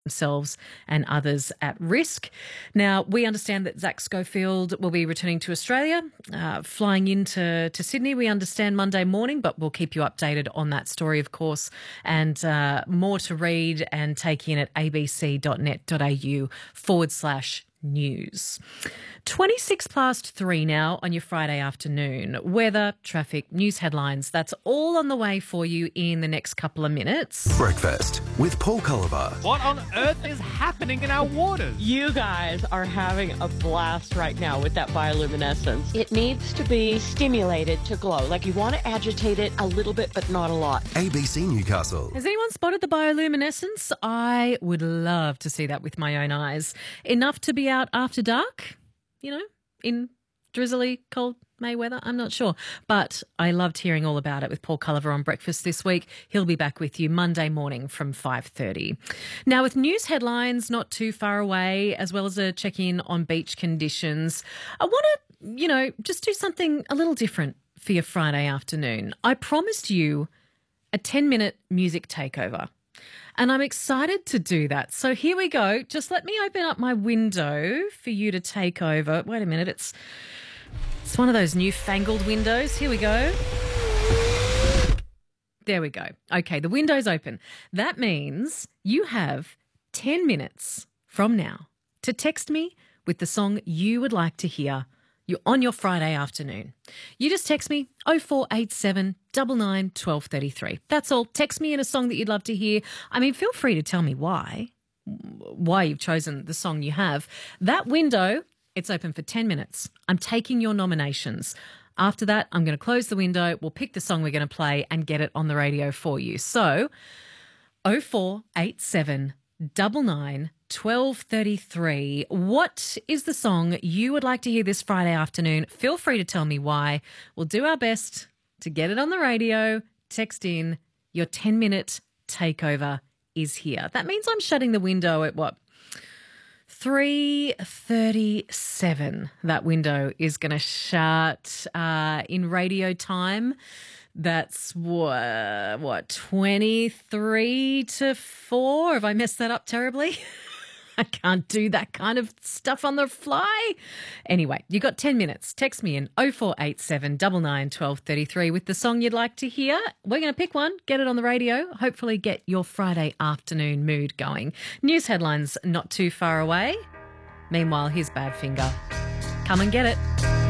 themselves and others at risk. Now, we understand that Zach Schofield will be returning to Australia, flying into Sydney, we understand, Monday morning, but we'll keep you updated on that story, of course, and more to read and take in at abc.net.au/news. 26 past 3 now on your Friday afternoon. Weather, traffic, news headlines, that's all on the way for you in the next couple of minutes. Breakfast with Paul Culliver. What on earth is happening in our waters? You guys are having a blast right now with that bioluminescence. It needs to be stimulated to glow. Like you want to agitate it a little bit, but not a lot. ABC Newcastle. Has anyone spotted the bioluminescence? I would love to see that with my own eyes. Enough to be out after dark, in drizzly, cold May weather. I'm not sure. But I loved hearing all about it with Paul Culliver on Breakfast this week. He'll be back with you Monday morning from 5:30. Now, with news headlines not too far away, as well as a check-in on beach conditions, I want to, just do something a little different for your Friday afternoon. I promised you a 10-minute music takeover. And I'm excited to do that. So here we go. Just let me open up my window for you to take over. Wait a minute. It's one of those newfangled windows. Here we go. There we go. Okay, the window's open. That means you have 10 minutes from now to text me with the song you would like to hear on your Friday afternoon. You just text me 0487 99 1233. That's all. Text me in a song that you'd love to hear. I mean, feel free to tell me why you've chosen the song you have. That window, it's open for 10 minutes. I'm taking your nominations. After that, I'm going to close the window. We'll pick the song we're going to play and get it on the radio for you. So 0487 99 1233. What is the song you would like to hear this Friday afternoon? Feel free to tell me why. We'll do our best to get it on the radio. Text in. Your 10-minute takeover is here. That means I'm shutting the window at 3:37. That window is going to shut in radio time. That's what 23 to 4? Have I messed that up terribly? I can't do that kind of stuff on the fly. Anyway, you got 10 minutes. Text me in 0487 99 1233 with the song you'd like to hear. We're going to pick one, get it on the radio, hopefully get your Friday afternoon mood going. News headlines not too far away. Meanwhile, here's Badfinger. Come and get it.